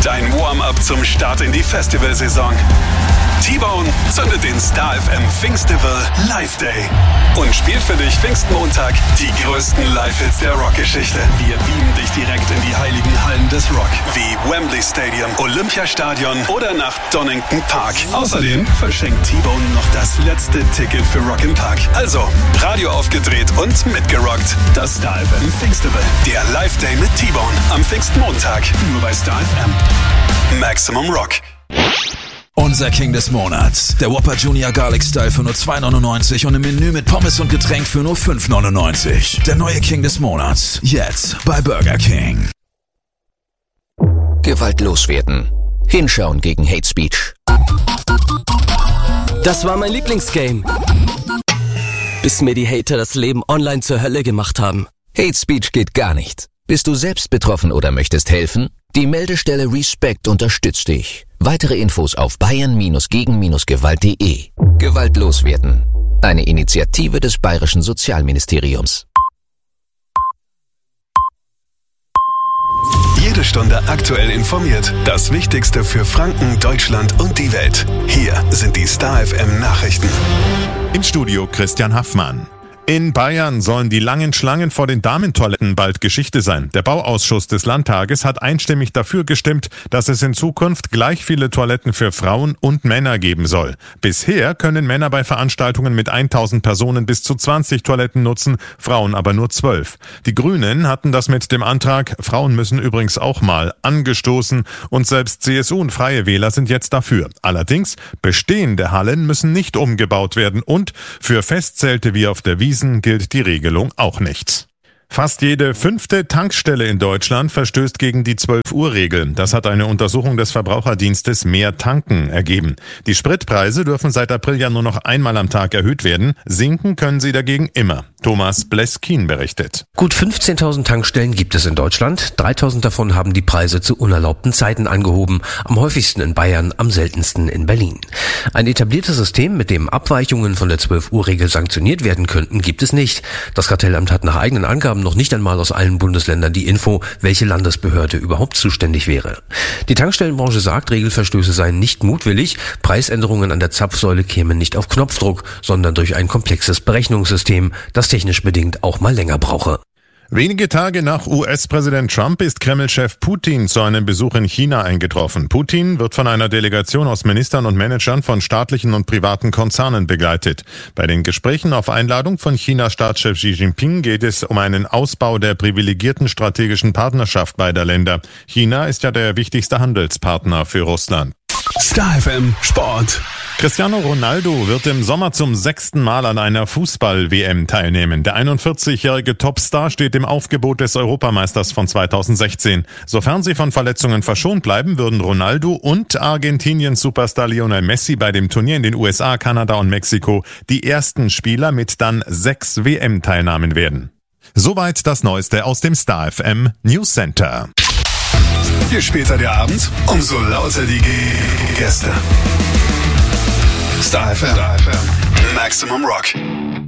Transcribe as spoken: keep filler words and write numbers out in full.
Dein Warm-up zum Start in die Festivalsaison. T-Bone zündet den Star F M Pfingstival Live Day und spielt für dich Pfingstmontag die größten Live-Hits der Rockgeschichte. Wir beamen dich direkt in die heiligen Hallen des Rock, wie Wembley Stadium, Olympiastadion oder nach Donington Park. Außerdem verschenkt T-Bone noch das letzte Ticket für Rock im Park. Also, Radio aufgedreht und mitgerockt. Das Star F M Pfingstival, der Live Day mit T-Bone am Pfingstmontag. Nur bei Star F M. Maximum Rock. Unser King des Monats. Der Whopper Junior Garlic Style für nur zwei neunundneunzig und im Menü mit Pommes und Getränk für nur fünf neunundneunzig. Der neue King des Monats. Jetzt bei Burger King. Gewaltlos werden. Hinschauen gegen Hate Speech. Das war mein Lieblingsgame. Bis mir die Hater das Leben online zur Hölle gemacht haben. Hate Speech geht gar nicht. Bist du selbst betroffen oder möchtest helfen? Die Meldestelle Respect unterstützt dich. Weitere Infos auf bayern gegen gewalt punkt de. Gewaltlos werden. Eine Initiative des Bayerischen Sozialministeriums. Jede Stunde aktuell informiert. Das Wichtigste für Franken, Deutschland und die Welt. Hier sind die Star F M Nachrichten. Im Studio Christian Haffmann. In Bayern sollen die langen Schlangen vor den Damentoiletten bald Geschichte sein. Der Bauausschuss des Landtages hat einstimmig dafür gestimmt, dass es in Zukunft gleich viele Toiletten für Frauen und Männer geben soll. Bisher können Männer bei Veranstaltungen mit tausend Personen bis zu zwanzig Toiletten nutzen, Frauen aber nur zwölf. Die Grünen hatten das mit dem Antrag, Frauen müssen übrigens auch mal, angestoßen und selbst C S U und Freie Wähler sind jetzt dafür. Allerdings, bestehende Hallen müssen nicht umgebaut werden und für Festzelte wie auf der Wiesn gilt die Regelung auch nicht. Fast jede fünfte Tankstelle in Deutschland verstößt gegen die zwölf-Uhr-Regel. Das hat eine Untersuchung des Verbraucherdienstes Mehr Tanken ergeben. Die Spritpreise dürfen seit April ja nur noch einmal am Tag erhöht werden. Sinken können sie dagegen immer. Thomas Bleskin berichtet. Gut fünfzehntausend Tankstellen gibt es in Deutschland. dreitausend davon haben die Preise zu unerlaubten Zeiten angehoben. Am häufigsten in Bayern, am seltensten in Berlin. Ein etabliertes System, mit dem Abweichungen von der zwölf-Uhr-Regel sanktioniert werden könnten, gibt es nicht. Das Kartellamt hat nach eigenen Angaben noch nicht einmal aus allen Bundesländern die Info, welche Landesbehörde überhaupt zuständig wäre. Die Tankstellenbranche sagt, Regelverstöße seien nicht mutwillig, Preisänderungen an der Zapfsäule kämen nicht auf Knopfdruck, sondern durch ein komplexes Berechnungssystem, das technisch bedingt auch mal länger brauche. Wenige Tage nach U S-Präsident Trump ist Kreml-Chef Putin zu einem Besuch in China eingetroffen. Putin wird von einer Delegation aus Ministern und Managern von staatlichen und privaten Konzernen begleitet. Bei den Gesprächen auf Einladung von Chinas Staatschef Xi Jinping geht es um einen Ausbau der privilegierten strategischen Partnerschaft beider Länder. China ist ja der wichtigste Handelspartner für Russland. Star F M Sport. Cristiano Ronaldo wird im Sommer zum sechsten Mal an einer Fußball-W M teilnehmen. Der einundvierzigjährige Topstar steht im Aufgebot des Europameisters von zweitausendsechzehn. Sofern sie von Verletzungen verschont bleiben, würden Ronaldo und Argentiniens Superstar Lionel Messi bei dem Turnier in den U S A, Kanada und Mexiko die ersten Spieler mit dann sechs W M-Teilnahmen werden. Soweit das Neueste aus dem Star F M News Center. Je später der Abend, umso lauter die Gäste. Star F M. Maximum Rock.